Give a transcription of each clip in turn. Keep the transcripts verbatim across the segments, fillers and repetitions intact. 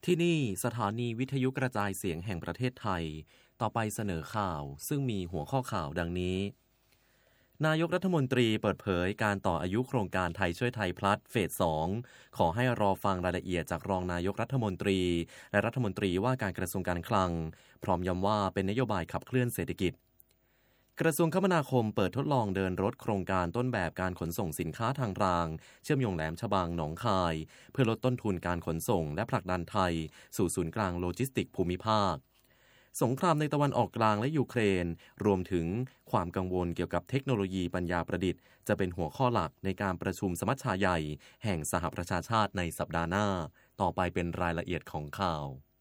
ที่นี่สถานีวิทยุกระจายเสียงแห่งประเทศไทยต่อไปเสนอข่าวซึ่งมีหัวข้อข่าวดังนี้นายกรัฐมนตรีเปิดเผยการต่ออายุโครงการไทยช่วยไทยพลัสเฟสสองขอให้รอฟังรายละเอียดจากรองนายกรัฐมนตรีและรัฐมนตรีว่าการกระทรวงการคลังพร้อมย้ำว่าเป็นนโยบายขับเคลื่อนเศรษฐกิจกระทรวงคมนาคมเปิดทดลองเดินรถโครงการต้นแบบการขนส่งสินค้าทางรางเชื่อมโยงแหลมฉบังหนองคายเพื่อลดต้นทุนการขนส่งและผลักดันไทยสู่ศูนย์กลางโลจิสติกภูมิภาคสงครามในตะวันออกกลางและยูเครนรวมถึงความกังวลเกี่ยวกับเทคโนโลยีปัญญาประดิษฐ์จะเป็นหัวข้อหลักในการประชุมสมัชชาใหญ่แห่งสหประชาชาติในสัปดาห์หน้าต่อไปเป็นรายละเอียดของข่า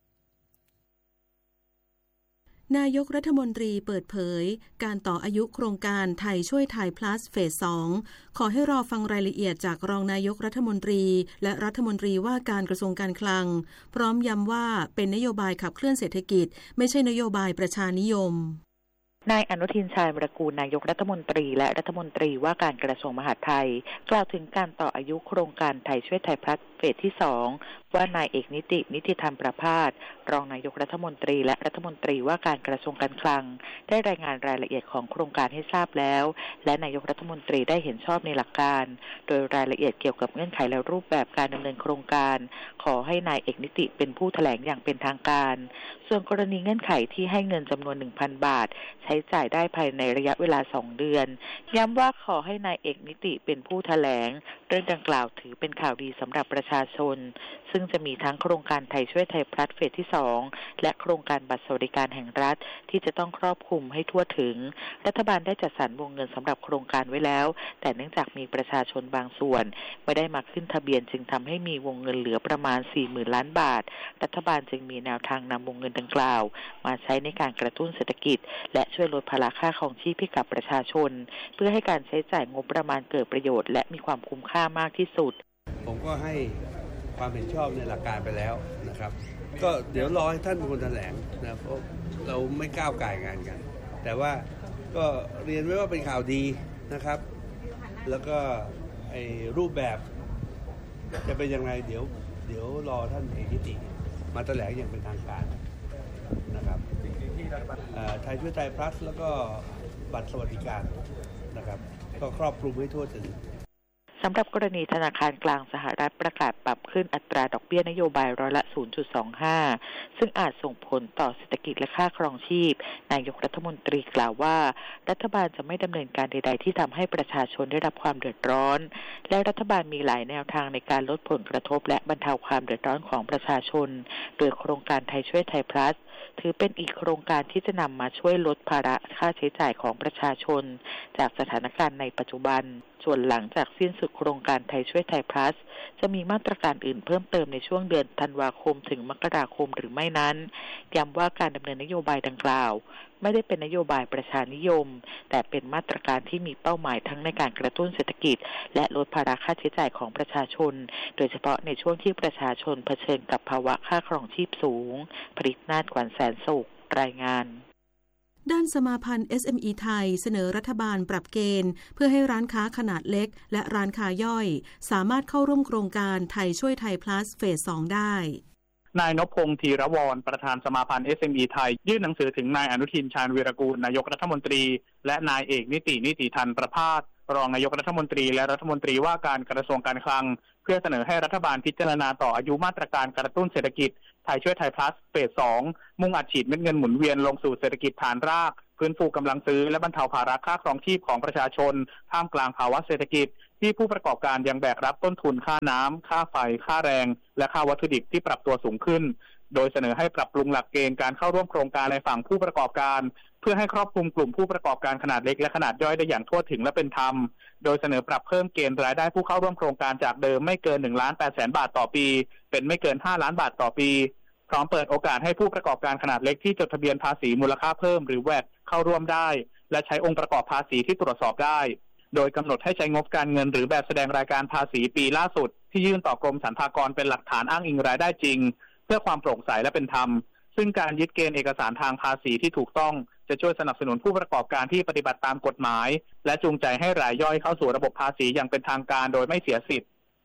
วนายกรัฐมนตรีเปิดเผยการต่ออายุโครงการไทยช่วยไทยพลัสเฟสสองขอให้รอฟังรายละเอียดจากรองนายกรัฐมนตรีและรัฐมนตรีว่าการกระทรวงการคลังพร้อมย้ำว่าเป็นนโยบายขับเคลื่อนเศรษฐกิจไม่ใช่นโยบายประชานิยมนายอนุทินชาญวิรากูลนายกรัฐมนตรีและรัฐมนตรีว่าการกระทรวงมหาดไทยกล่าวถึงการต่ออายุโครงการไทยช่วยไทยพลัสเฟสที่สองว่านายเอกนิตินิติธรรมประภาสรองนายกรัฐมนตรีและรัฐมนตรีว่าการกระทรวงการคลังได้รายงานรายละเอียดของโครงการให้ทราบแล้วและนายกรัฐมนตรีได้เห็นชอบในหลักการโดยรายละเอียดเกี่ยวกับเงื่อนไขและรูปแบบการดำเนินโครงการขอให้นายเอกนิติเป็นผู้แถลงอย่างเป็นทางการส่วนกรณีเงื่อนไขที่ให้เงินจำนวน หนึ่งพัน บาทใช้จ่ายได้ภายในระยะเวลาสองเดือนย้ำว่าขอให้นายเอกนิติเป็นผู้แถลงเรื่องดังกล่าวถือเป็นข่าวดีสำหรับประชาชนซึ่งจะมีทั้งโครงการไทยช่วยไทยพลัสเฟสที่สองและโครงการบัตรสวัสดิการแห่งรัฐที่จะต้องครอบคลุมให้ทั่วถึงรัฐบาลได้จัดสรรวงเงินสำหรับโครงการไว้แล้วแต่เนื่องจากมีประชาชนบางส่วนไม่ได้มาขึ้นทะเบียนจึงทำให้มีวงเงินเหลือประมาณ สี่หมื่น ล้านบาทรัฐบาลจึงมีแนวทางนำวงเงินดังกล่าวมาใช้ในการกระตุ้นเศรษฐกิจและช่วยลดภาระค่าครองชีพให้กับประชาชนเพื่อให้การใช้จ่ายงบประมาณเกิดประโยชน์และมีความคุ้มค่ามากที่สุดผมก็ให้ความเห็นชอบในหลักการไปแล้วนะครับก็เดี๋ยวรอให้ท่านเป็นคนแถลงนะเพราะเราไม่ก้าวก่ายงานกันแต่ว่าก็เรียนไว้ว่าเป็นข่าวดีนะครับแล้วก็ไอ้รูปแบบจะเป็นยังไงเดี๋ยวเดี๋ยวรอท่านเอกนิติมาแถลงอย่างเป็นทางการนะครับไทยช่วยไทยพลัสแล้วก็บัตรสวัสดิการนะครับก็ครอบคลุมให้ทั่วถึงสำหรับกรณีธนาคารกลางสหรัฐประกาศปรับขึ้นอัตราดอกเบี้ยนโยบายร้อยละ ศูนย์จุดสองห้า ซึ่งอาจส่งผลต่อเศรษฐกิจและค่าครองชีพนายกรัฐมนตรีกล่าวว่ารัฐบาลจะไม่ดำเนินการใดๆที่ทำให้ประชาชนได้รับความเดือดร้อนและรัฐบาลมีหลายแนวทางในการลดผลกระทบและบรรเทาความเดือดร้อนของประชาชนโดยโครงการไทยช่วยไทยพลัสถือเป็นอีกโครงการที่จะนำมาช่วยลดภาระค่าใช้จ่ายของประชาชนจากสถานการณ์ในปัจจุบันส่วนหลังจากสิ้นสุดโครงการไทยช่วยไทยพลัสจะมีมาตรการอื่นเพิ่มเติมในช่วงเดือนธันวาคมถึงมกราคมหรือไม่นั้นย้ำว่าการดำเนินนโยบายดังกล่าวไม่ได้เป็นนโยบายประชานิยมแต่เป็นมาตรการที่มีเป้าหมายทั้งในการกระตุ้นเศรษฐกิจและลดภาระค่าใช้จ่ายของประชาชนโดยเฉพาะในช่วงที่ประชาชนเผชิญกับภาวะค่าครองชีพสูงผลิตนาฏ ขวัญแสนสุขรายงานด้านสมาพันธ์ เอส เอ็ม อี ไทยเสนอรัฐบาลปรับเกณฑ์เพื่อให้ร้านค้าขนาดเล็กและร้านค้าย่อยสามารถเข้าร่วมโครงการไทยช่วยไทยพลัสเฟสสองได้นายนพพงษ์ธีรวรประธานสมาพันธ์ เอส เอ็ม อี ไทยยื่นหนังสือถึงนายอนุทินชาญวีรกูลนายกรัฐมนตรีและนายเอกนิตินิติธรรมประภาสรองนายกรัฐมนตรีและรัฐมนตรีว่าการกระทรวงการคลังเพื่อเสนอให้รัฐบาลพิจารณาต่ออายุมาตรการกระตุ้นเศรษฐกิจไทยช่วยไทยพลัสเฟสสองมุ่งอัดฉีดเม็ดเงินหมุนเวียนลงสู่เศรษฐกิจฐานรากฟื้นฟูกำลังซื้อและบรรเทาภาระค่าครองชีพของประชาชนท่ามกลางภาวะเศรษฐกิจที่ผู้ประกอบการยังแบกรับต้นทุนค่าน้ำค่าไฟค่าแรงและค่าวัตถุดิบที่ปรับตัวสูงขึ้นโดยเสนอให้ปรับปรุงหลักเกณฑ์การเข้าร่วมโครงการในฝั่งผู้ประกอบการเพื่อให้ครอบคลุมกลุ่มผู้ประกอบการขนาดเล็กและขนาดย่อยได้อย่างทั่วถึงและเป็นธรรมโดยเสนอปรับเพิ่มเกณฑ์รายได้ผู้เข้าร่วมโครงการจากเดิมไม่เกิน หนึ่งล้านแปดแสน บาทต่อปีเป็นไม่เกินห้าล้านบาทต่อปีพร้อมเปิดโอกาสให้ผู้ประกอบการขนาดเล็กที่จดทะเบียนภาษีมูลค่าเพิ่มหรือ แวต เข้าร่วมได้และใช้องค์ประกอบภาษีที่ตรวจสอบได้โดยกำหนดให้ใช้งบการเงินหรือแบบแสดงรายการภาษีปีล่าสุดที่ยื่นต่อกรมสรรพากรเป็นหลักฐานอ้างอิงรายได้จริงเพื่อความโปร่งใสและเป็นธรรมซึ่งการยึดเกณฑ์เอกสารทางภาษีที่ถูกต้องจะช่วยสนับสนุนผู้ประกอบการที่ปฏิบัติตามกฎหมายและจูงใจให้รายย่อยเข้าสู่ระบบภาษีอย่างเป็นทางการโดยไม่เสียสิทธิ์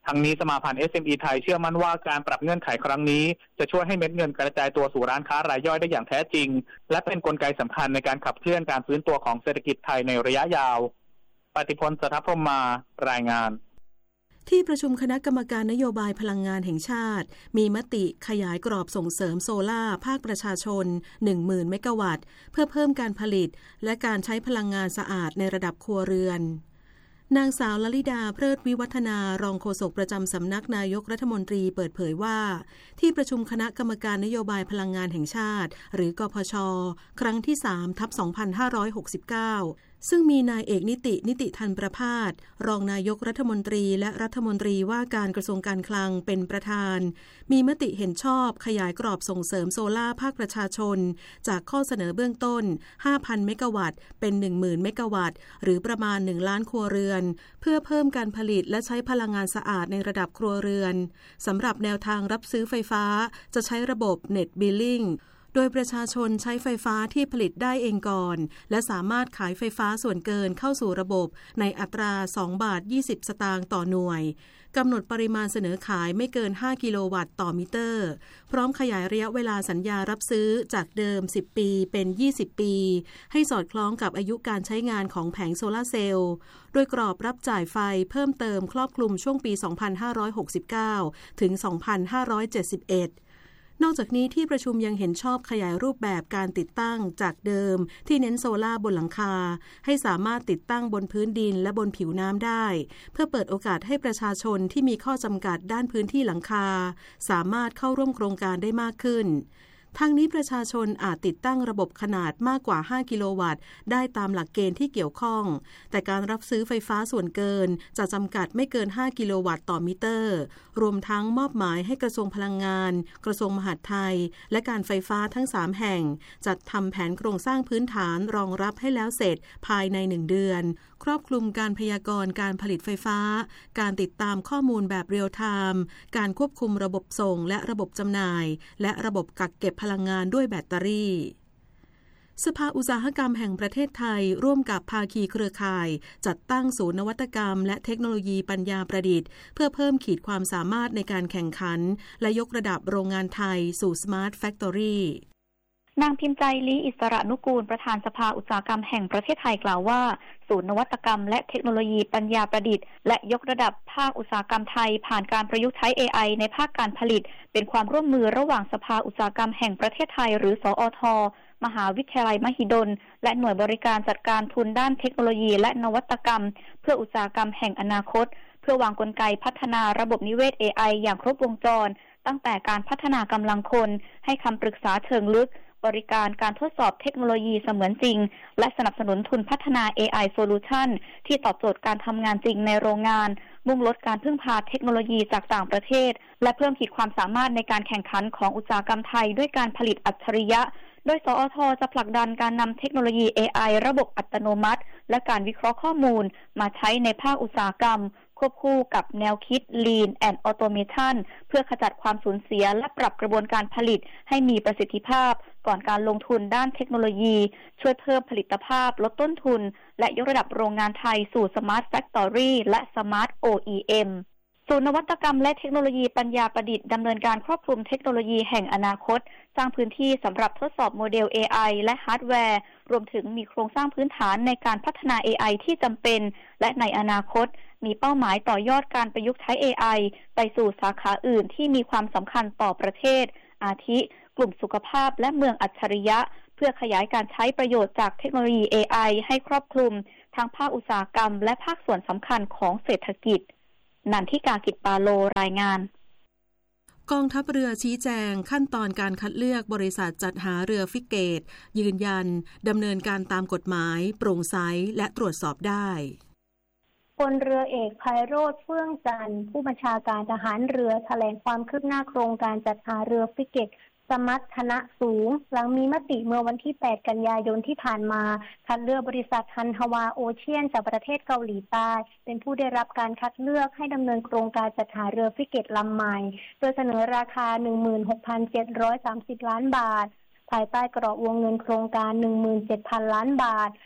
ทั้งนี้สมาพันธ์ เอส เอ็ม อี ไทยเชื่อมั่นว่าการปรับเงื่อนไขครั้งนี้จะช่วยให้เม็ดเงินกระจายตัวสู่ร้านค้ารายย่อยได้อย่างแท้จริงและเป็นกลไกสำคัญในการขับเคลื่อนการฟื้นตัวของเศรษฐกิจไทยในระยะยาวปฏิพล สัทธพรหมมารายงานที่ประชุมคณะกรรมการนโยบายพลังงานแห่งชาติมีมติขยายกรอบส่งเสริมโซล่าภาคประชาชน หนึ่งหมื่น เมกะวัตต์เพื่อเพิ่มการผลิตและการใช้พลังงานสะอาดในระดับครัวเรือนนางสาวลลิดาเพลิดวิวัฒนารองโฆษกประจำสำนักนายกรัฐมนตรีเปิดเผยว่าที่ประชุมคณะกรรมการนโยบายพลังงานแห่งชาติหรือกพช.ครั้งที่ สาม ทับ สองพันห้าร้อยหกสิบเก้าซึ่งมีนายเอกนิตินิติธันประภาสรองนายกรัฐมนตรีและรัฐมนตรีว่าการกระทรวงการคลังเป็นประธานมีมติเห็นชอบขยายกรอบส่งเสริมโซล่าภาคประชาชนจากข้อเสนอเบื้องต้น ห้าพัน เมกะวัตต์เป็น หนึ่งหมื่น เมกะวัตต์หรือประมาณหนึ่งล้านครัวเรือนเพื่อเพิ่มการผลิตและใช้พลังงานสะอาดในระดับครัวเรือนสำหรับแนวทางรับซื้อไฟฟ้าจะใช้ระบบ Net Billingโดยประชาชนใช้ไฟฟ้าที่ผลิตได้เองก่อนและสามารถขายไฟฟ้าส่วนเกินเข้าสู่ระบบในอัตราสองบาทยี่สิบสตางค์ต่อหน่วยกำหนดปริมาณเสนอขายไม่เกินห้ากิโลวัตต์ต่อมิเตอร์พร้อมขยายระยะเวลาสัญญารับซื้อจากเดิมสิบปีเป็นยี่สิบปีให้สอดคล้องกับอายุการใช้งานของแผงโซลาร์เซลล์โดยกรอบรับจ่ายไฟเพิ่มเติมครอบคลุมช่วงปีสองพันห้าร้อยหกสิบเก้าถึงสองพันห้าร้อยเจ็ดสิบเอ็ดนอกจากนี้ที่ประชุมยังเห็นชอบขยายรูปแบบการติดตั้งจากเดิมที่เน้นโซล่าบนหลังคาให้สามารถติดตั้งบนพื้นดินและบนผิวน้ำได้เพื่อเปิดโอกาสให้ประชาชนที่มีข้อจำกัดด้านพื้นที่หลังคาสามารถเข้าร่วมโครงการได้มากขึ้นทางนี้ประชาชนอาจติดตั้งระบบขนาดมากกว่าห้ากิโลวัตต์ได้ตามหลักเกณฑ์ที่เกี่ยวข้องแต่การรับซื้อไฟฟ้าส่วนเกินจะจำกัดไม่เกินห้ากิโลวัตต์ต่อมิเตอร์รวมทั้งมอบหมายให้กระทรวงพลังงานกระทรวงมหาดไทยและการไฟฟ้าทั้งสามแห่งจัดทำแผนโครงสร้างพื้นฐานรองรับให้แล้วเสร็จภายในหนึ่งเดือนครอบคลุมการพยากรณ์การผลิตไฟฟ้าการติดตามข้อมูลแบบเรียลไทม์การควบคุมระบบส่งและระบบจำหน่ายและระบบกักเก็บพลังงานด้วยแบตเตอรี่สภาอุตสาหกรรมแห่งประเทศไทยร่วมกับภาคีเครือข่ายจัดตั้งศูนย์นวัตกรรมและเทคโนโลยีปัญญาประดิษฐ์เพื่อเพิ่มขีดความสามารถในการแข่งขันและยกระดับโรงงานไทยสู่ Smart Factory นางพิมพ์ใจลี้อิสระนุกูลประธานสภาอุตสาหกรรมแห่งประเทศไทยกล่าวว่าศูนย์นวัตกรรมและเทคโนโลยีปัญญาประดิษฐ์และยกระดับภาคอุตสาหกรรมไทยผ่านการประยุกต์ใช้ เอ ไอ ในภาคการผลิตเป็นความร่วมมือระหว่างสภาอุตสาหกรรมแห่งประเทศไทยหรือสอท.มหาวิทยาลัยมหิดลและหน่วยบริการจัดการทุนด้านเทคโนโลยีและนวัตกรรมเพื่ออุตสาหกรรมแห่งอนาคตเพื่อวางกลไกพัฒนาระบบนิเวศ เอ ไอ อย่างครบวงจรตั้งแต่การพัฒนากำลังคนให้คำปรึกษาเชิงลึกบริการการทดสอบเทคโนโลยีเสมือนจริงและสนับสนุนทุนพัฒนา เอ ไอ Solution ที่ตอบโจทย์การทำงานจริงในโรงงานมุ่งลดการพึ่งพาเทคโนโลยีจากต่างประเทศและเพิ่มขีดความสามารถในการแข่งขันของอุตสาหกรรมไทยด้วยการผลิตอัจฉริยะโดยสอท.จะผลักดันการนำเทคโนโลยี เอ ไอ ระบบอัตโนมัติและการวิเคราะห์ข้อมูลมาใช้ในภาคอุตสาหกรรมควบคู่กับแนวคิด Lean and Automation เพื่อขจัดความสูญเสียและปรับกระบวนการผลิตให้มีประสิทธิภาพก่อนการลงทุนด้านเทคโนโลยีช่วยเพิ่มผลิตภาพลดต้นทุนและยกระดับโรงงานไทยสู่ Smart Factory และ Smart โอ อี เอ็ม ศูนย์นวัตกรรมและเทคโนโลยีปัญญาประดิษฐ์ดำเนินการครอบคลุมเทคโนโลยีแห่งอนาคตสร้างพื้นที่สำหรับทดสอบโมเดล เอ ไอ และฮาร์ดแวร์รวมถึงมีโครงสร้างพื้นฐานในการพัฒนา เอ ไอ ที่จำเป็นและในอนาคตมีเป้าหมายต่อยอดการประยุกต์ใช้ เอ ไอ ไปสู่สาขาอื่นที่มีความสำคัญต่อประเทศอาทิกลุ่มสุขภาพและเมืองอัจฉริยะเพื่อขยายการใช้ประโยชน์จากเทคโนโลยี เอ ไอ ให้ครอบคลุมทั้งภาคอุตสาหกรรมและภาคส่วนสำคัญของเศรษฐกิจนันทิกากิจปาโลรายงานกองทัพเรือชี้แจงขั้นตอนการคัดเลือกบริษัทจัดหาเรือฟริเกตยืนยันดำเนินการตามกฎหมายโปร่งใสและตรวจสอบได้พลเรือเอกไพโรจน์เฟื่องจันทร์ผู้บัญชาการทหารเรือแถลงความคืบหน้าโครงการจัดหาเรือฟริเกตสมรรถนะสูงหลังมีมติเมื่อวันที่แปดกันยายนที่ผ่านมาคัดเลือกบริษัทฮันฮวาโอเชียนจากประเทศเกาหลีใต้เป็นผู้ได้รับการคัดเลือกให้ดำเนินโครงการจัดหาเรือฟริเกตลำใหม่โดยเสนอราคา หนึ่งหมื่นหกพันเจ็ดร้อยสามสิบ ล้านบาทภายใต้กรอบวงเงินโครงการ หนึ่งหมื่นเจ็ดพัน ล้านบาท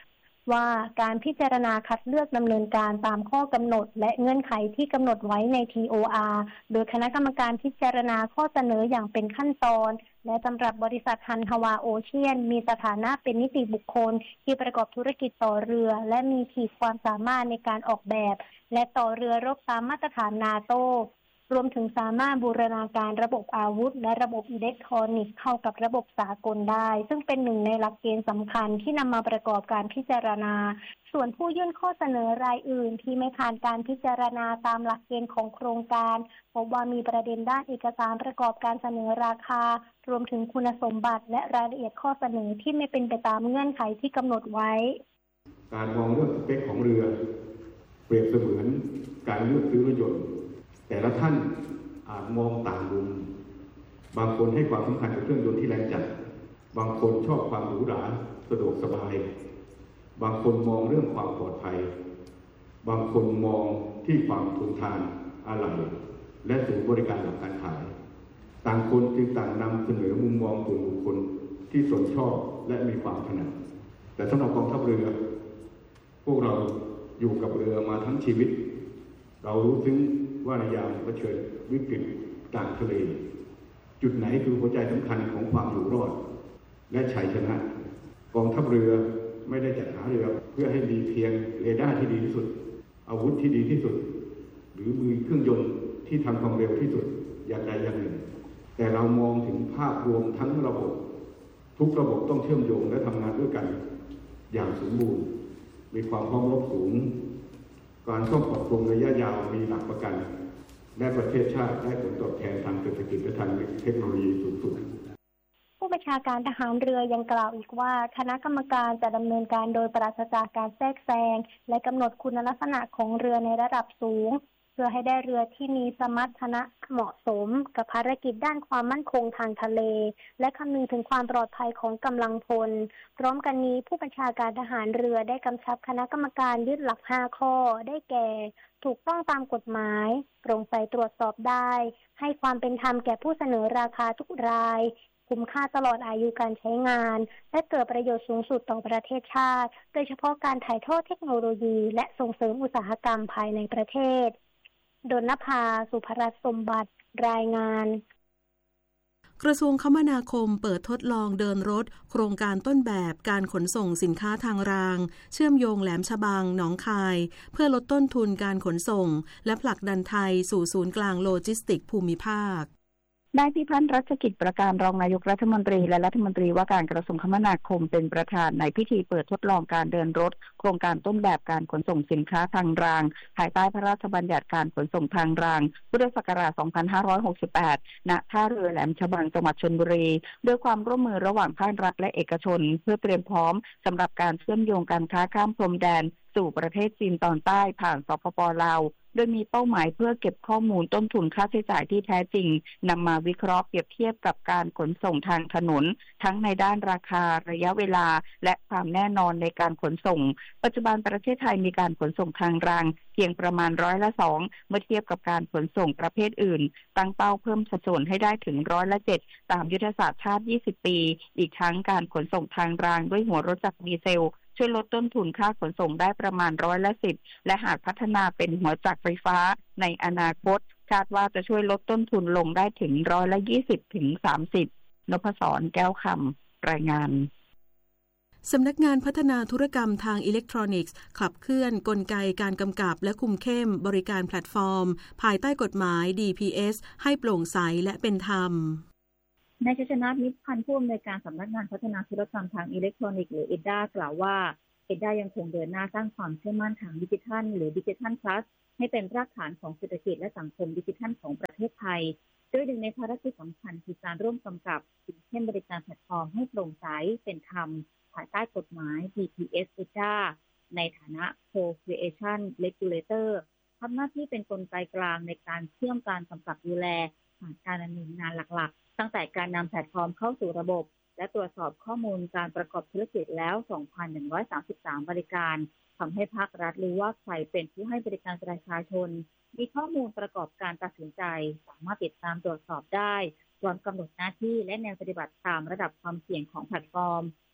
ว่าการพิจารณาคัดเลือกดำเนินการตามข้อกำหนดและเงื่อนไขที่กำหนดไว้ใน ที โอ อาร์ โดยคณะกรรมการพิจารณาข้อเสนออย่างเป็นขั้นตอนและสำหรับบริษัทฮันฮาวาโอเชียนมีสถานะเป็นนิติบุคคลที่ประกอบธุรกิจต่อเรือและมีขีดความสามารถในการออกแบบและต่อเรือรบตามมาตรฐานนาโตรวมถึงสามารถบูรณาการระบบอาวุธและระบบอิเล็กทรอนิกส์เข้ากับระบบสากลได้ซึ่งเป็นหนึ่งในหลักเกณฑ์สำคัญที่นำมาประกอบการพิจารณาส่วนผู้ยื่นข้อเสนอรายอื่นที่ไม่ผ่านการพิจารณาตามหลักเกณฑ์ของโครงการพบว่ามีประเด็นด้านเอกสารประกอบการเสนอราคารวมถึงคุณสมบัติและรายละเอียดข้อเสนอที่ไม่เป็นไปตามเงื่อนไขที่กำหนดไว้การมองเรื่องสเปคของเรือเปรียบเสมือนการเลือกซื้อรถยนต์แต่ละท่านอาจมองต่างมุมบางคนให้ความสำคัญกับเครื่องยนต์ที่แรงจัดบางคนชอบความหรูหราสะดวกสบายบางคนมองเรื่องความปลอดภัยบางคนมองที่ความทนทานอะไหล่และศูนย์บริการหลังการขายต่างคนจึงต่างนำเสนอมุมมองส่วนบุคคลที่ตนชอบและมีความถนัดแต่สำหรับกองทัพเรือพวกเราอยู่กับเรือมาทั้งชีวิตเรารู้ซึ้งว่าในยามเผชิญวิกฤตกลางทะเลจุดไหนคือหัวใจสำคัญของความอยู่รอดและชัยชนะกองทัพเรือไม่ได้จัดหาเรือเพื่อให้มีเพียงเรดาร์ที่ดีที่สุดอาวุธที่ดีที่สุดหรือมือเครื่องยนต์ที่ทำความเร็วที่สุดอย่างใดอย่างหนึ่งแต่เรามองถึงภาพรวมทั้งระบบทุกระบบต้องเชื่อมโยงและทำงานด้วยกันอย่างสมบูรณ์มีความพร้อมรบสูงการซ่อมปรับปรุงระยะยาวมีหลักประกันและประเทศชาติได้ผลตอบแทนทางเศรษฐกิจและทางเทคโนโลยีสูงสุดผู้บัญชาการทหารเรือยังกล่าวอีกว่าคณะกรรมการจะดำเนินการโดยปราศจากการแทรกแซงและกำหนดคุณลักษณะของเรือในระดับสูงเพื่อให้ได้เรือที่มีสมรรถนะเหมาะสมกับภารกิจด้านความมั่นคงทางทะเลและคำนึงถึงความปลอดภัยของกำลังพลพร้อมกันนี้ผู้บัญชาการทหารเรือได้กำชับคณะกรรมการยึดหลักห้าข้อได้แก่ถูกต้องตามกฎหมายโปร่งใสตรวจสอบได้ให้ความเป็นธรรมแก่ผู้เสนอราคาทุกรายคุ้มค่าตลอดอายุการใช้งานและเกิดประโยชน์สูงสุดต่อประเทศชาติโดยเฉพาะการถ่ายทอดเทคโนโลยีและส่งเสริมอุตสาหกรรมภายในประเทศดลภา สุภรัตน์สมบัติรายงานกระทรวงคมนาคมเปิดทดลองเดินรถโครงการต้นแบบการขนส่งสินค้าทางรางเชื่อมโยงแหลมฉบังหนองคายเพื่อลดต้นทุนการขนส่งและผลักดันไทยสู่ศูนย์กลางโลจิสติกส์ภูมิภาคนายพิพัฒน์รัชกิจประการรองนายกรัฐมนตรีและรัฐมนตรีว่าการกระทรวงคมนาคมเป็นประธานในพิธีเปิดทดลองการเดินรถโครงการต้นแบบการขนส่งสินค้าทางรางภายใต้พระราชบัญญัติการขนส่งทางรางพุทธศักราชสองพันห้าร้อยหกสิบแปดณท่าเรือแหลมฉบังจังหวัดชลบุรีด้วยความร่วมมือระหว่างภาครัฐและเอกชนเพื่อเตรียมพร้อมสำหรับการเชื่อมโยงการค้าข้ามพรมแดนสู่ประเทศจีนตอนใต้ผ่านสปป.ลาวโดยมีเป้าหมายเพื่อเก็บข้อมูลต้นทุนค่าใช้จ่ายที่แท้จริงนำมาวิเคราะห์เปรียบเทียบกับการขนส่งทางถนนทั้งในด้านราคาระยะเวลาและความแน่นอนในการขนส่งปัจจุบันประเทศไทยมีการขนส่งทางรางเพียงประมาณร้อยละสองเมื่อเทียบกับการขนส่งประเภทอื่นตั้งเป้าเพิ่มสัดส่วนให้ได้ถึงร้อยละเจ็ดตามยุทธศาสตร์ชาติยี่สิบปีอีกทั้งการขนส่งทางรางด้วยหัวรถจักรดีเซลช่วยลดต้นทุนค่าขนส่งได้ประมาณร้อยละสิบและหากพัฒนาเป็นหัวจักรไฟฟ้าในอนาคตคาดว่าจะช่วยลดต้นทุนลงได้ถึงร้อยละยี่สิบถึงสามสิบนพศรแก้วคำรายงานสำนักงานพัฒนาธุรกรรมทางอิเล็กทรอนิกส์ขับเคลื่อนกลไกการกำกับและคุมเข้มบริการแพลตฟอร์มภายใต้กฎหมาย ดี พี เอส ให้โปร่งใสและเป็นธรรมนายชัยชนะมิตรพันธ์ผู้อำนวยการสำนักงานพัฒนาธุรกรรมทางอิเล็กทรอนิกส์หรือ เอ ดี เอ กล่าวว่า เอ ดี เอ ยังคงเดินหน้าสร้างความเชื่อมั่นทางดิจิทัลหรือดิจิทัลพลัสให้เป็นรากฐานของเศรษฐกิจและสังคมดิจิทัลของประเทศไทยโดยหนึ่งในภารกิจสำคัญคือการร่วมกำกับคุมเข้มบริการแพลตฟอร์มให้โปร่งใสเป็นธรรมภายใต้กฎหมาย ดี พี เอส เอ ดี เอ ในฐานะ Co-Creation Regulator ทำหน้าที่เป็นกลไกกลางในการเชื่อมการกำกับดูแลผ่านการดำเนินงานหลักๆตั้งแต่การนำแพลตฟอร์มเข้าสู่ระบบและตรวจสอบข้อมูลการประกอบธุรกิจแล้ว สองพันหนึ่งร้อยสามสิบสาม บริการทำให้ภาครัฐรู้ว่าใครเป็นผู้ให้บริการประชาชนมีข้อมูลประกอบการตัดสินใจสามารถติดตามตรวจสอบได้พร้อมกำหนดหน้าที่และแนวปฏิบัติตามระดับความเสี่ยงของแพลตฟอร์ม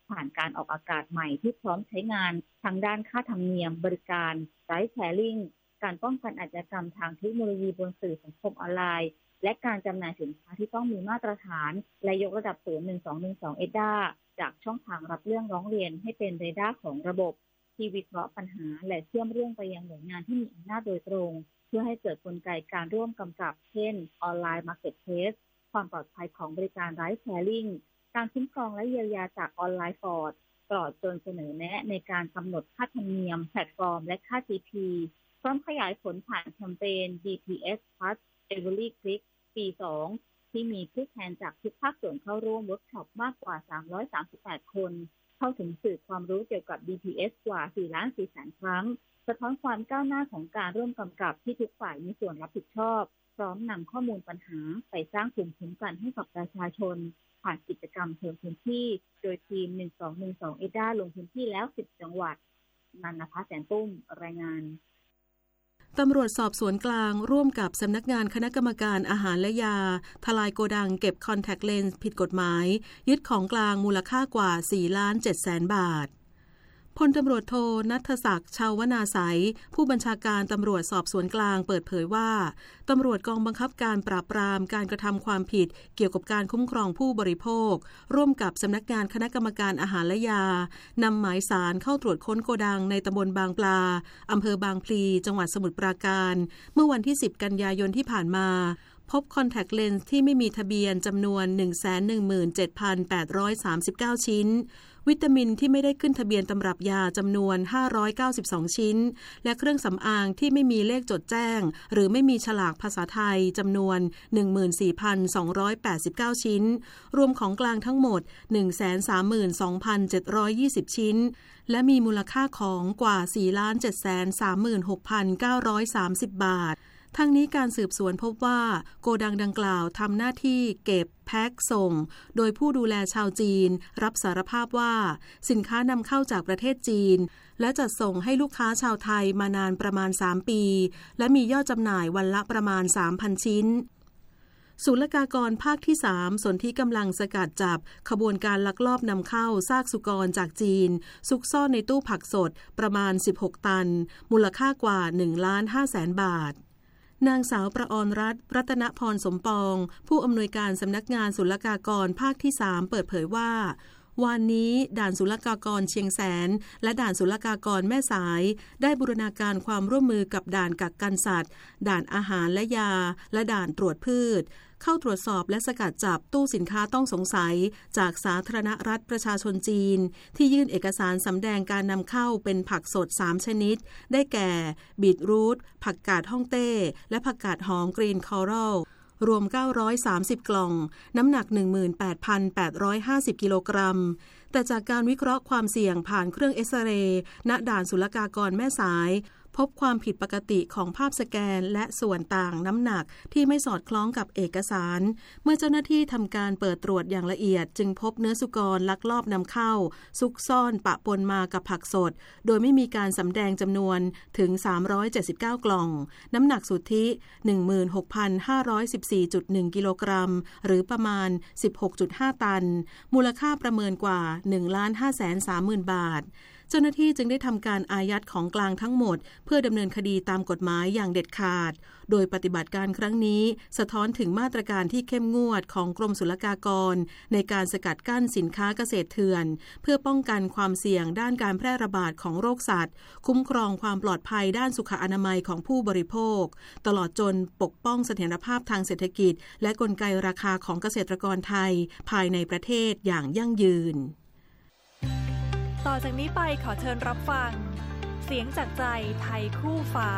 ผ่านการออกอากาศใหม่ที่พร้อมใช้งานทางด้านค่าธรรมเนียมบริการไลฟ์แชร์ลิงการป้องกันอาชญากรรมทางเทคโนโลยีบนสื่อสังคมออนไลน์และการจำหน่ายสินค้าที่ต้องมีมาตรฐานและยกระดับศูนย์ หนึ่งสองหนึ่งสอง เอ ดี เอ จากช่องทางรับเรื่องร้องเรียนให้เป็นเรดาร์ของระบบที่วิเคราะห์ปัญหาและเชื่อมเรื่องไปยังหน่วยงานที่มีอำนาจโดยตรงเพื่อให้เกิดกลไกการร่วมกำกับเช่นออนไลน์มาร์เก็ตเพลสความปลอดภัยของบริการไลฟ์แชร์ลิงการคุ้มครองและเยียวยาจากออนไลน์ฟอร์ดตลอดจนเสนอแนะในการกำหนดค่าธรรมเนียมแพลตฟอร์มและค่า จี พี พร้อมขยายผลผ่านแคมเปญ ดี พี เอส Plus Every Click ปี สอง ที่มีผู้แทนจากทุกภาคส่วนเข้าร่วมเวิร์กช็อปมากกว่า สามร้อยสามสิบแปด คนเข้าถึงสื่อความรู้เกี่ยวกับ ดี พี เอส กว่า สี่ล้านสี่แสน ครั้งสะท้อนความก้าวหน้าของการร่วมกำกับที่ทุกฝ่ายมีส่วนรับผิดชอบพร้อมนำข้อมูลปัญหาไปสร้างภูมิคุ้มกันให้กับประชาชนผ่านกิจกรรมเชิงพื้นที่โดยทีม หนึ่งสองหนึ่งสอง เอ ดี เอ ลงพื้นที่แล้ว สิบ จังหวัดนันนภาแสนตุ้มรายงานตำรวจสอบสวนกลางร่วมกับสำนักงานคณะกรรมการอาหารและยาทลายโกดังเก็บคอนแทคเลนส์ผิดกฎหมายยึดของกลางมูลค่ากว่า สี่ล้านเจ็ดแสน บาทพลตำรวจโทณัฐศักดิ์ชาวนาสัยผู้บัญชาการตำรวจสอบสวนกลางเปิดเผยว่าตำรวจกองบังคับการปราบปรามการกระทำความผิดเกี่ยวกับการคุ้มครองผู้บริโภคร่วมกับสำนักงานคณะกรรมการอาหารและยานำหมายสารเข้าตรวจค้นโกดังในตำบลบางปลาอำเภอบางพลีจังหวัดสมุทรปราการเมื่อวันที่สิบกันยายนที่ผ่านมาพบคอนแทคเลนส์ที่ไม่มีทะเบียนจำนวน หนึ่งแสนหนึ่งหมื่นเจ็ดพันแปดร้อยสามสิบเก้า ชิ้นวิตามินที่ไม่ได้ขึ้นทะเบียนตำรับยาจำนวนห้าร้อยเก้าสิบสองชิ้นและเครื่องสำอางที่ไม่มีเลขจดแจ้งหรือไม่มีฉลากภาษาไทยจำนวน หนึ่งหมื่นสี่พันสองร้อยแปดสิบเก้า ชิ้นรวมของกลางทั้งหมด หนึ่งแสนสามหมื่นสองพันเจ็ดร้อยยี่สิบ ชิ้นและมีมูลค่าของกว่า สี่ล้านเจ็ดแสนสามหมื่นหกพันเก้าร้อยสามสิบ บาททั้งนี้การสืบสวนพบว่าโกดังดังกล่าวทำหน้าที่เก็บแพ็คส่งโดยผู้ดูแลชาวจีนรับสารภาพว่าสินค้านำเข้าจากประเทศจีนและจัดส่งให้ลูกค้าชาวไทยมานานประมาณสามปีและมียอดจำหน่ายวันละประมาณ สามพัน ชิ้นศุลกากรภาคที่สามสนที่กำลังสกัดจับขบวนการลักลอบนำเข้าซากสุกรจากจีนซุกซ่อนในตู้ผักสดประมาณสิบหกตันมูลค่ากว่า หนึ่งล้านห้าแสน บาทนางสาวประอรรัตน์รัตนพรสมปองผู้อำนวยการสำนักงานศุลกากรภาคที่สามเปิดเผยว่าวันนี้ด่านศุลกากรเชียงแสนและด่านศุลกากรแม่สายได้บูรณาการความร่วมมือกับด่านกักกันสัตว์ด่านอาหารและยาและด่านตรวจพืชเข้าตรวจสอบและสกัดจับตู้สินค้าต้องสงสัยจากสาธารณรัฐประชาชนจีนที่ยื่นเอกสารสำแดงการนำเข้าเป็นผักสดสามชนิดได้แก่บีทรูทผักกาดฮ่องเต้และผักกาดหอมกรีนคอรัลรวมเก้าร้อยสามสิบกล่องน้ำหนัก หนึ่งหมื่นแปดพันแปดร้อยห้าสิบ กิโลกรัมแต่จากการวิเคราะห์ความเสี่ยงผ่านเครื่องเอ็กซเรย์ณด่านศุลกากรแม่สายพบความผิดปกติของภาพสแกนและส่วนต่างน้ำหนักที่ไม่สอดคล้องกับเอกสารเมื่อเจ้าหน้าที่ทำการเปิดตรวจอย่างละเอียดจึงพบเนื้อสุกรลักลอบนำเข้าซุกซ่อนปะปนมากับผักสดโดยไม่มีการสำแดงจำนวนถึงสามร้อยเจ็ดสิบเก้ากล่องน้ำหนักสุทธิ หนึ่งหมื่นหกพันห้าร้อยสิบสี่จุดหนึ่ง กิโลกรัมหรือประมาณ สิบหกจุดห้า ตันมูลค่าประเมินกว่า หนึ่งล้านห้าแสนสามหมื่น บาทเจ้าหน้าที่จึงได้ทำการอายัดของกลางทั้งหมดเพื่อดำเนินคดีตามกฎหมายอย่างเด็ดขาดโดยปฏิบัติการครั้งนี้สะท้อนถึงมาตรการที่เข้มงวดของกรมศุลกากรในการสกัดกั้นสินค้าเกษตรเถื่อนเพื่อป้องกันความเสี่ยงด้านการแพร่ระบาดของโรคสัตว์คุ้มครองความปลอดภัยด้านสุขอนามัยของผู้บริโภคตลอดจนปกป้องเสถียรภาพทางเศรษฐกิจและกลไกราคาของเกษตรกรไทยภายในประเทศอย่างยั่งยืนต่อจากนี้ไปขอเชิญรับฟังเสียงจากใจไทยคู่ฟ้า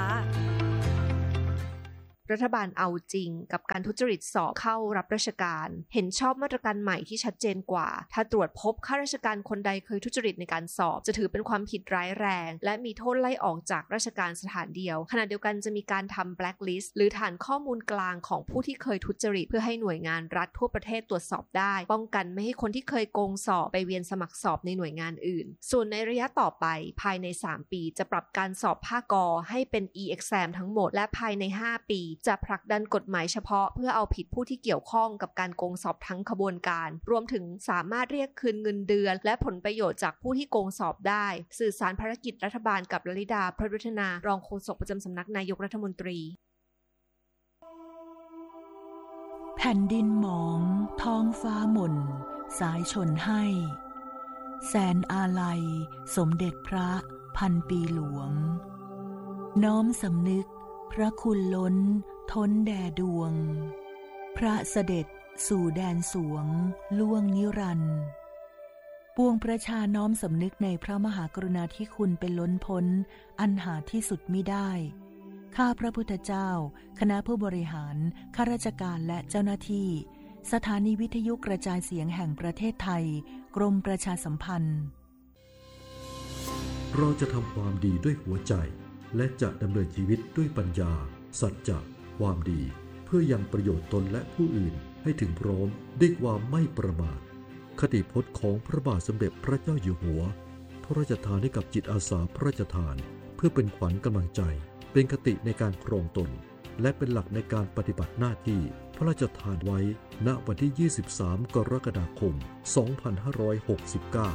รัฐบาลเอาจริงกับการทุจริตสอบเข้ารับราชการเห็นชอบมาตรการใหม่ที่ชัดเจนกว่าถ้าตรวจพบข้าราชการคนใดเคยทุจริตในการสอบจะถือเป็นความผิดร้ายแรงและมีโทษไล่ออกจากราชการสถานเดียวขณะเดียวกันจะมีการทำ blacklist หรือฐานข้อมูลกลางของผู้ที่เคยทุจริตเพื่อให้หน่วยงานรัฐทั่วประเทศตรวจสอบได้ป้องกันไม่ให้คนที่เคยโกงสอบไปเวียนสมัครสอบในหน่วยงานอื่นส่วนในระยะต่อไปภายในสามปีจะปรับการสอบภาคกให้เป็น e-exam ทั้งหมดและภายในห้าปีจะผลักดันกฎหมายเฉพาะเพื่อเอาผิดผู้ที่เกี่ยวข้องกับการโกงสอบทั้งขบวนการรวมถึงสามารถเรียกคืนเงินเดือนและผลประโยชน์จากผู้ที่โกงสอบได้สื่อสารภารกิจรัฐบาลกับลลิดาพระวัฒนารองโฆษกประจำสำนักนายกรัฐมนตรีแผ่นดินหมองท้องฟ้าหม่นสายชนให้แสนอาลัยสมเด็จพระพันปีหลวงน้อมสำนึกพระคุณล้นท้นแด่ดวงพระเสด็จสู่แดนสวงล่วงนิรันดร์ปวงประชาน้อมสำนึกในพระมหากรุณาธิคุณเป็นล้นพ้นอันหาที่สุดมิได้ข้าพระพุทธเจ้าคณะผู้บริหารข้าราชการและเจ้าหน้าที่สถานีวิทยุกระจายเสียงแห่งประเทศไทยกรมประชาสัมพันธ์เราจะทำความดีด้วยหัวใจและจะดำเนินชีวิตด้วยปัญญาสัจจะความดีเพื่อยังประโยชน์ตนและผู้อื่นให้ถึงพร้อมด้วยความไม่ประมาทคติพจน์ของพระบาทสมเด็จพระเจ้าอยู่หัวพระราชทานให้กับจิตอาสาพระราชทานเพื่อเป็นขวัญกำลังใจเป็นคติในการครองตนและเป็นหลักในการปฏิบัติหน้าที่พระราชทานไว้ณวันที่ยี่สิบสามกรกฎาคมสองพันห้าร้อยหกสิบเก้า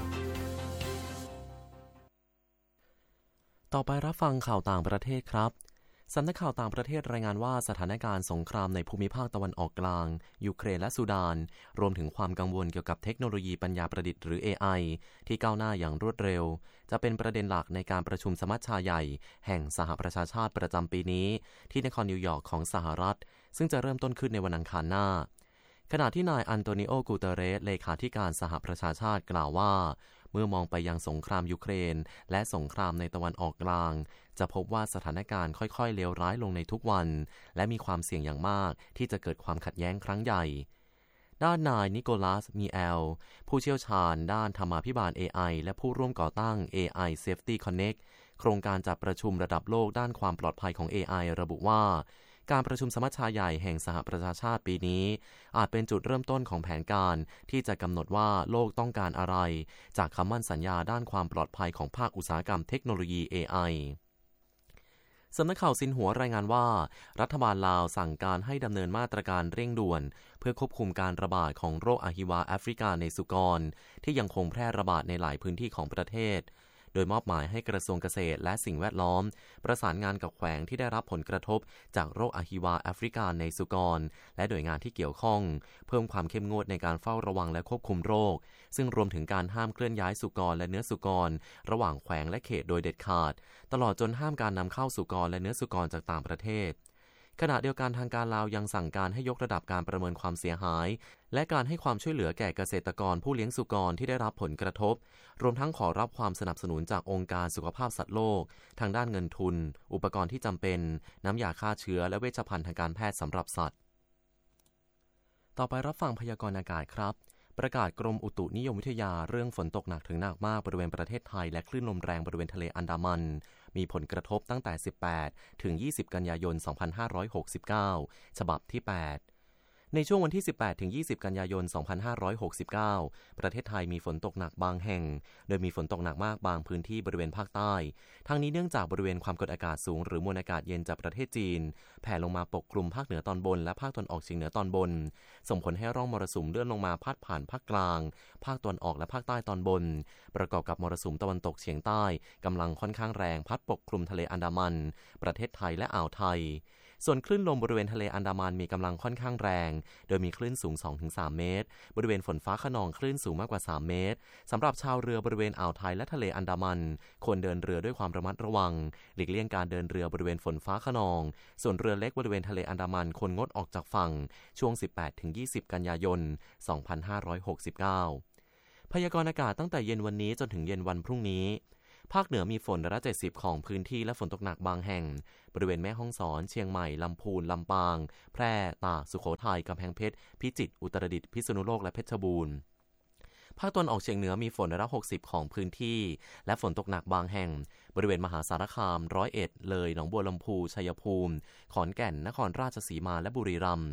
ต่อไปรับฟังข่าวต่างประเทศครับสำนักข่าวต่างประเทศรายงานว่าสถานการณ์สงครามในภูมิภาคตะวันออกกลางยูเครนและซูดานรวมถึงความกังวลเกี่ยวกับเทคโนโลยีปัญญาประดิษฐ์หรือ เอ ไอ ที่ก้าวหน้าอย่างรวดเร็วจะเป็นประเด็นหลักในการประชุมสมัชชาใหญ่แห่งสหประชาชาติประจำปีนี้ที่นครนิวยอร์กของสหรัฐซึ่งจะเริ่มต้นขึ้นในวันอังคารหน้าขณะที่นายอันโตนิโอ กูเตเรสเลขาธิการสหประชาชาติกล่าวว่าเมื่อมองไปยังสงครามยูเครนและสงครามในตะวันออกกลางจะพบว่าสถานการณ์ค่อยๆเลวร้ายลงในทุกวันและมีความเสี่ยงอย่างมากที่จะเกิดความขัดแย้งครั้งใหญ่ด้านนายนิโคลัสมีแอลผู้เชี่ยวชาญด้านธรรมาภิบาล เอ ไอ และผู้ร่วมก่อตั้ง เอ ไอ Safety Connect โครงการจัดประชุมระดับโลกด้านความปลอดภัยของ เอ ไอ ระบุว่าการประชุมสมัชชาใหญ่แห่งสหประชาชาติปีนี้อาจเป็นจุดเริ่มต้นของแผนการที่จะกำหนดว่าโลกต้องการอะไรจากคำมั่นสัญญาด้านความปลอดภัยของภาคอุตสาหกรรมเทคโนโลยี เอ ไอ สำนักข่าวซินหัวรายงานว่ารัฐบาลลาวสั่งการให้ดำเนินมาตรการเร่งด่วนเพื่อควบคุมการระบาดของโรคอะฮิวาแอฟริกาในสุกรที่ยังคงแพร่ระบาดในหลายพื้นที่ของประเทศโดยมอบหมายให้กระทรวงเกษตรและสิ่งแวดล้อมประสานงานกับแขวงที่ได้รับผลกระทบจากโรคอะฮิวาแอฟริกาในสุกรและหน่วยงานที่เกี่ยวข้องเพิ่มความเข้มงวดในการเฝ้าระวังและควบคุมโรคซึ่งรวมถึงการห้ามเคลื่อนย้ายสุกรและเนื้อสุกรระหว่างแขวงและเขตโดยเด็ดขาดตลอดจนห้ามการนำเข้าสุกรและเนื้อสุกรจากต่างประเทศขณะเดียวกันทางการลาวยังสั่งการให้ยกระดับการประเมินความเสียหายและการให้ความช่วยเหลือแก่เกษตรกรผู้เลี้ยงสุกรที่ได้รับผลกระทบรวมทั้งขอรับความสนับสนุนจากองค์การสุขภาพสัตว์โลกทางด้านเงินทุนอุปกรณ์ที่จำเป็นน้ำยาฆ่าเชื้อและเวชภัณฑ์ทางการแพทย์สำหรับสัตว์ต่อไปรับฟังพยากรณ์อากาศครับประกาศกรมอุตุนิยมวิทยาเรื่องฝนตกหนักถึงหนักมากบริเวณประเทศไทยและคลื่นลมแรงบริเวณทะเลอันดามันมีผลกระทบตั้งแต่สิบแปดถึงยี่สิบกันยายนสองพันห้าร้อยหกสิบเก้าฉบับที่แปดในช่วงวันที่สิบแปดถึงยี่สิบกันยายนสองพันห้าร้อยหกสิบเก้าประเทศไทยมีฝนตกหนักบางแห่งโดยมีฝนตกหนักมากบางพื้นที่บริเวณภาคใต้ทั้งนี้เนื่องจากบริเวณความกดอากาศสูงหรือมวลอากาศเย็นจากประเทศจีนแผ่ลงมาปกคลุมภาคเหนือตอนบนและภาคตะวันออกเฉียงเหนือตอนบนส่งผลให้ร่องมรสุมเลื่อนลงมาพาดผ่านภาคกลางภาคตะวันออกและภาคใต้ตอนบนประกอบกับมรสุมตะวันตกเฉียงใต้กำลังค่อนข้างแรงพัดปกคลุมทะเลอันดามันประเทศไทยและอ่าวไทยส่วนคลื่นลมบริเวณทะเลอันดามันมีกำลังค่อนข้างแรงโดยมีคลื่นสูง สองถึงสาม เมตรบริเวณฝนฟ้าคะนองคลื่นสูงมากกว่าสามเมตรสำหรับชาวเรือบริเวณอ่าวไทยและทะเลอันดามันควรเดินเรือด้วยความระมัดระวังหลีกเลี่ยงการเดินเรือบริเวณฝนฟ้าคะนองส่วนเรือเล็กบริเวณทะเลอันดามันควรงดออกจากฝั่งช่วง สิบแปดถึงยี่สิบ กันยายน สองพันห้าร้อยหกสิบเก้าพยากรณ์อากาศตั้งแต่เย็นวันนี้จนถึงเย็นวันพรุ่งนี้ภาคเหนือมีฝนร้อยละเจ็ดสิบของพื้นที่และฝนตกหนักบางแห่งบริเวณแม่ฮ่องสอนเชียงใหม่ลำพูนลำปางแพร่ตากสุโขทัยกำแพงเพชรพิจิตรอุตรดิตถ์พิษณุโลกและเพชรบูรณ์ภาคตะวันออกเฉียงเหนือมีฝนร้อยละหกสิบของพื้นที่และฝนตกหนักบางแห่งบริเวณมหาสารคามร้อยเอ็ดเลยหนองบัวลำพูชัยภูมิขอนแก่นนครราชสีมาและบุรีรัมย์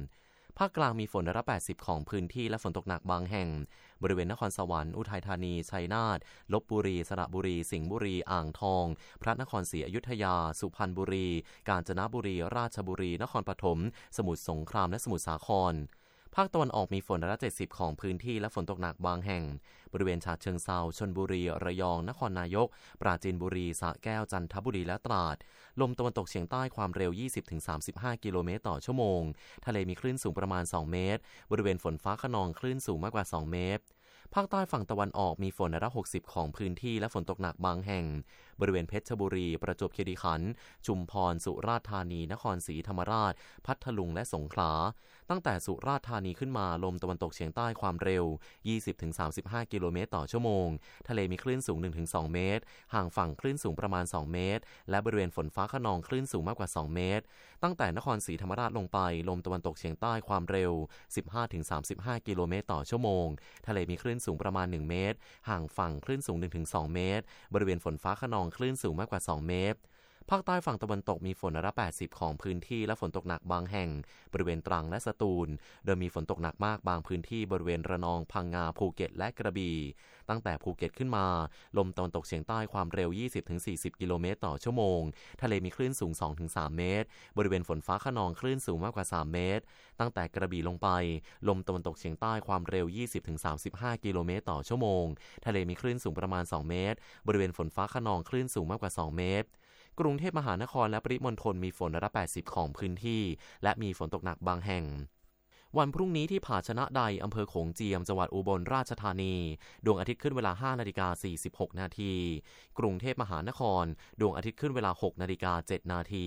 ภาคกลางมีฝนร้อยละแปดสิบของพื้นที่และฝนตกหนักบางแห่งบริเวณนครสวรรค์อุทัยธานีชัยนาทลพบุรีสระบุรีสิงห์บุรีอ่างทองพระนครศรีอยุธยาสุพรรณบุรีกาญจนบุรีราชบุรีนครปฐมสมุทรสงครามและสมุทรสาครภาคตะวันออกมีฝนร้อยละเจ็ดสิบของพื้นที่และฝนตกหนักบางแห่งบริเวณฉะเชิงเทราชลบุรีระยองนครนายกปราจีนบุรีสระแก้วจันทบุรีและตราดลมตะวันตกเฉียงใต้ความเร็ว ยี่สิบถึงสามสิบห้า กิโลเมตรต่อชั่วโมงทะเลมีคลื่นสูงประมาณสองเมตรบริเวณฝนฟ้าคะนองคลื่นสูงมากกว่าสองเมตรภาคใต้ฝั่งตะวันออกมีฝนร้อยละหกสิบของพื้นที่และฝนตกหนักบางแห่งบริเวณเพชรบุรีประจวบคีรีขันธ์ชุมพรสุราษฎร์ธานีนครศรีธรรมราชพัทลุงและสงขลาตั้งแต่สุราษฎร์ธานีขึ้นมาลมตะวันตกเฉียงใต้ความเร็ว ยี่สิบถึงสามสิบห้า กิโลเมตรต่อชั่วโมงทะเลมีคลื่นสูง หนึ่งถึงสอง เมตรห่างฝั่งคลื่นสูงประมาณสองเมตรและบริเวณฝนฟ้าคะนองคลื่นสูงมากกว่าสองเมตรตั้งแต่นครศรีธรรมราชลงไปลมตะวันตกเฉียงใต้ความเร็ว สิบห้าถึงสามสิบห้า กิโลเมตรต่อชั่วโมงทะเลมีคลื่นสูงประมาณหนึ่งเมตรห่างฝั่งคลื่นสูง หนึ่งถึงสอง เมตรบริเวณฝนฟ้าคะนองคลื่นสูงมากกว่าสองเมตรภาคใต้ฝั่งตะวันตกมีฝนร้อยละแปดสิบของพื้นที่และฝนตกหนักบางแห่งบริเวณตรังและสตูลโดยมีฝนตกหนักมากบางพื้นที่บริเวณระนองพังงาภูเก็ตและกระบี่ตั้งแต่ภูเก็ตขึ้นมาลมตะวันตกเฉียงใต้ความเร็ว ยี่สิบถึงสี่สิบ กิโลเมตรต่อชั่วโมงทะเลมีคลื่นสูง สองถึงสาม เมตรบริเวณฝนฟ้าคะนองคลื่นสูงมากกว่าสามเมตรตั้งแต่กระบี่ลงไปลมตะวันตกเฉียงใต้ความเร็ว ยี่สิบถึงสามสิบห้า กิโลเมตรต่อชั่วโมงทะเลมีคลื่นสูงประมาณสองเมตรบริเวณฝนฟ้าคะนองคลื่นสูงมากกว่าสองเมตรกรุงเทพมหานครและปริมณฑลมีฝนร้อยละแปดสิบของพื้นที่และมีฝนตกหนักบางแห่งวันพรุ่งนี้ที่ผาชนะใดอำเภอโขงเจียมจังหวัดอุบลราชธานีดวงอาทิตย์ขึ้นเวลา ห้านาฬิกาสี่สิบหก นาทีกรุงเทพมหานครดวงอาทิตย์ขึ้นเวลา หกนาฬิกาเจ็ด นาที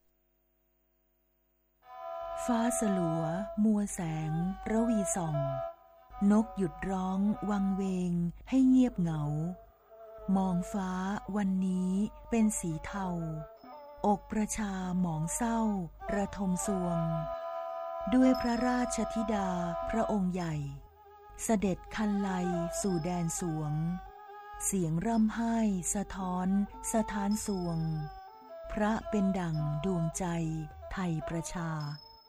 ฟ้าสลัวมัวแสงระวีส่องนกหยุดร้องวังเวงให้เงียบเหงามองฟ้าวันนี้เป็นสีเทาอกประชาหมองเศร้าระทมสวงด้วยพระราชธิดาพระองค์ใหญ่เสด็จคันไลสู่แดนสวงเสียงร่ำไห้สะท้อนสะท้านสวงพระเป็นดั่งดวงใจไทยประชา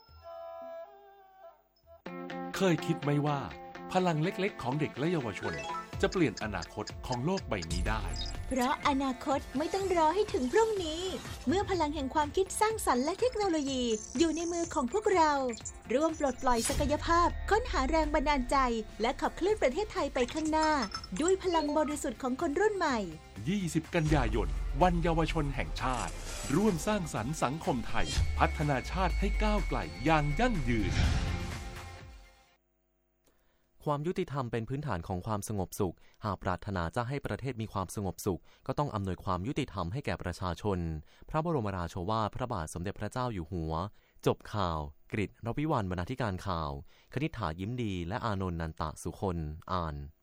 เคยคิดไหมว่าพลังเล็กๆของเด็กและเยาวชนจะเปลี่ยนอนาคตของโลกใบนี้ได้เพราะอนาคตไม่ต้องรอให้ถึงพรุ่งนี้เมื่อพลังแห่งความคิดสร้างสรรค์และเทคโนโลยีอยู่ในมือของพวกเราร่วมปลดปล่อยศักยภาพค้นหาแรงบันดาลใจและขับเคลื่อนประเทศไทยไปข้างหน้าด้วยพลังบริสุทธิ์ของคนรุ่นใหม่ยี่สิบกันยายนวันเยาวชนแห่งชาติร่วมสร้างสรรค์สังคมไทยพัฒนาชาติให้ก้าวไกลอย่างยั่งยืนความยุติธรรมเป็นพื้นฐานของความสงบสุขหากปรารถนาจะให้ประเทศมีความสงบสุขก็ต้องอำนวยความยุติธรรมให้แก่ประชาชนพระบรมราโชวาทพระบาทสมเด็จพระเจ้าอยู่หัวจบข่าวกฤษ รวิวรรณ บรรณาธิการข่าวคณิษฐายิ้มดีและอานนท์ นันตะสุคนอ่าน